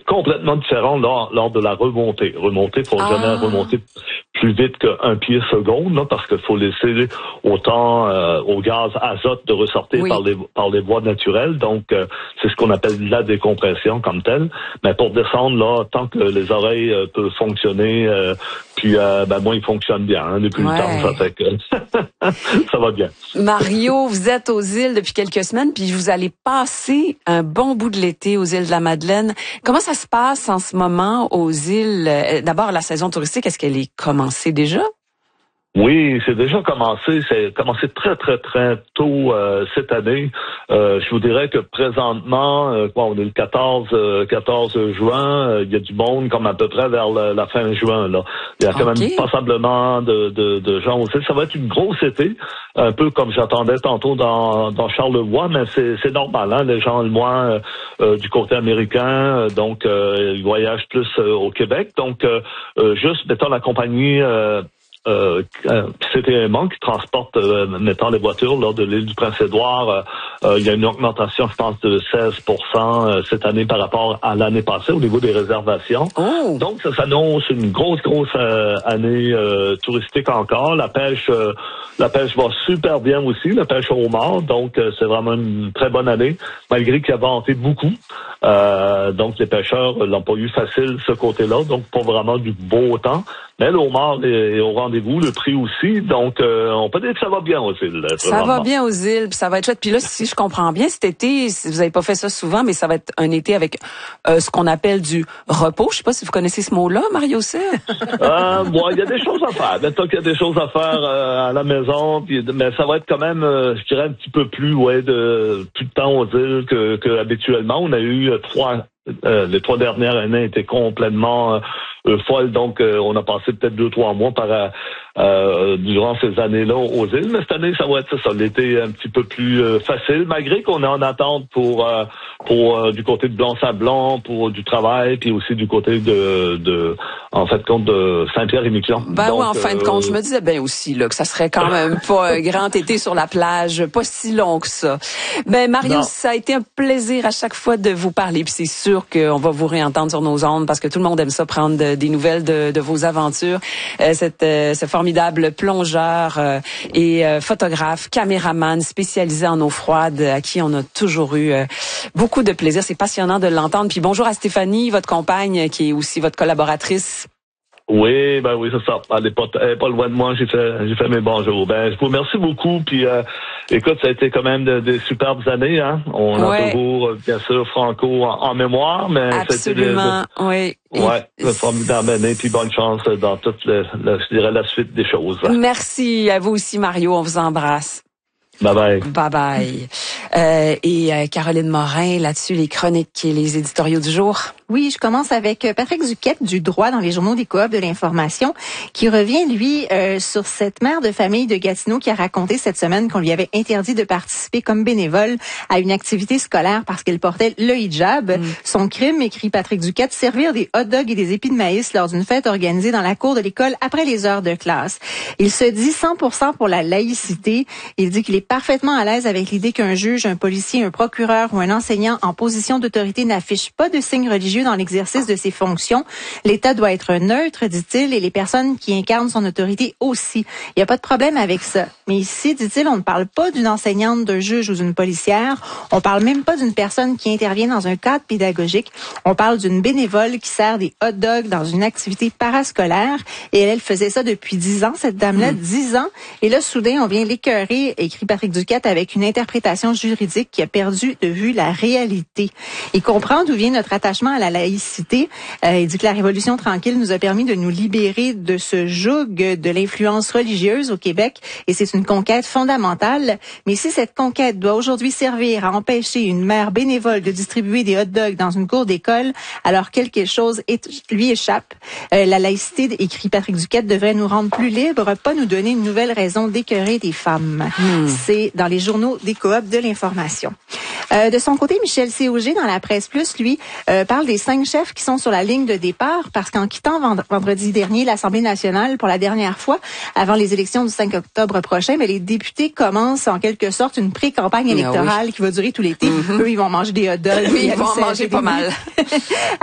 complètement différent lors de la remontée. Remonter, faut jamais remonter plus vite qu'un pied seconde, là, parce qu'il faut laisser autant au gaz azote de ressortir par les voies naturelles. Donc, c'est ce qu'on appelle la décompression comme telle. Mais pour descendre, là, tant que les oreilles peuvent fonctionner, puis moi, ils fonctionnent bien hein, depuis le temps. Ça fait que ça va bien. Mario, vous êtes aux îles depuis quelques semaines, puis vous allez passer un bon bout de l'été aux îles de la Madeleine. Comment ça se passe en ce moment aux îles? D'abord, la saison touristique, est-ce qu'elle est commencée déjà? Oui, c'est déjà commencé. C'est commencé très, très, très tôt cette année. Je vous dirais que présentement, on est le 14 juin, il y a du monde comme à peu près vers la fin juin. Là. Il y a quand même passablement de gens aussi. Ça va être une grosse été, un peu comme j'attendais tantôt dans Charlevoix, mais c'est normal. Hein? Les gens le moins du côté américain, donc ils voyagent plus au Québec. Donc, juste mettons la compagnie... CTMA qui transporte, mettons, les voitures lors de l'île du Prince-Édouard. Il y a une augmentation, je pense, de 16% cette année par rapport à l'année passée au niveau des réservations. Donc, ça s'annonce une grosse année touristique encore. La pêche va super bien aussi, la pêche au homard. Donc, c'est vraiment une très bonne année, malgré qu'il y a venté beaucoup. Donc, les pêcheurs l'ont pas eu facile ce côté-là. Donc, pas vraiment du beau temps. Mais le homard est au rendez-vous, le prix aussi. Donc, on peut dire que ça va bien aux îles. Ça va bien aux îles, puis ça va être chouette. Puis là, si je comprends bien, cet été, vous n'avez pas fait ça souvent, mais ça va être un été avec ce qu'on appelle du repos. Je sais pas si vous connaissez ce mot-là, Mario Cyr. Il y a des choses à faire. Maintenant qu'il y a des choses à faire à la maison, mais ça va être quand même, je dirais, un petit peu plus, plus de temps aux îles que habituellement. On a eu les 3 dernières années étaient complètement folles, donc on a passé peut-être 2-3 mois durant ces années-là aux îles, mais cette année, ça va être ça, l'été un petit peu plus facile, malgré qu'on est en attente pour du côté de Blanc-Sablon, pour du travail, puis aussi du côté de Saint-Pierre-et-Miquelon. En fin de compte, je me disais bien aussi là que ça serait quand même pas un grand été sur la plage, pas si long que ça. Mario, ça a été un plaisir à chaque fois de vous parler, puis c'est sûr qu'on va vous réentendre sur nos ondes parce que tout le monde aime ça, prendre des nouvelles de vos aventures. Ce formidable plongeur et photographe, caméraman spécialisé en eau froide, à qui on a toujours eu beaucoup de plaisir. C'est passionnant de l'entendre. Puis bonjour à Stéphanie, votre compagne, qui est aussi votre collaboratrice. Oui, c'est ça. Elle est pas loin de moi. J'ai fait mes bonjours. Je vous remercie beaucoup. Puis, écoute, ça a été quand même des superbes années. Hein. On a toujours, bien sûr, Franco en mémoire, mais absolument, c'était formidable année. Puis bonne chance dans toute je dirais la suite des choses. Merci à vous aussi, Mario. On vous embrasse. Bye bye. Bye bye. Et Caroline Morin, là-dessus, les chroniques et les éditoriaux du jour. Oui, je commence avec Patrick Duquette du droit dans les journaux des Coops de l'information, qui revient, lui, sur cette mère de famille de Gatineau qui a raconté cette semaine qu'on lui avait interdit de participer comme bénévole à une activité scolaire parce qu'elle portait le hijab. Son crime, écrit Patrick Duquette, servir des hot dogs et des épis de maïs lors d'une fête organisée dans la cour de l'école après les heures de classe. Il se dit 100% pour la laïcité. Il dit qu'il est parfaitement à l'aise avec l'idée qu'un juge, un policier, un procureur ou un enseignant en position d'autorité n'affiche pas de signes religieux dans l'exercice de ses fonctions. L'État doit être neutre, dit-il, et les personnes qui incarnent son autorité aussi. Il n'y a pas de problème avec ça. Mais ici, dit-il, on ne parle pas d'une enseignante, d'un juge ou d'une policière. On parle même pas d'une personne qui intervient dans un cadre pédagogique. On parle d'une bénévole qui sert des hot dogs dans une activité parascolaire. Et elle faisait ça depuis 10 ans, cette dame-là, 10 ans. Et là, soudain, on vient l'écœurer, écrit Patrick Duquette, avec une interprétation juridique qui a perdu de vue la réalité. Il comprend d'où vient notre attachement à la laïcité. Il dit que la Révolution tranquille nous a permis de nous libérer de ce joug de l'influence religieuse au Québec et c'est une conquête fondamentale. Mais si cette conquête doit aujourd'hui servir à empêcher une mère bénévole de distribuer des hot dogs dans une cour d'école, alors quelque chose lui échappe. La laïcité, écrit Patrick Duquette, devrait nous rendre plus libres, pas nous donner une nouvelle raison d'écœurer des femmes. C'est dans les journaux des Coops de l'information. De son côté, Michel Cauger, dans la Presse Plus, lui, parle des 5 chefs qui sont sur la ligne de départ parce qu'en quittant vendredi dernier l'Assemblée nationale pour la dernière fois, avant les élections du 5 octobre prochain, mais les députés commencent en quelque sorte une pré-campagne électorale qui va durer tout l'été. Eux, ils vont manger des hot dogs. Ils vont en manger pas mal.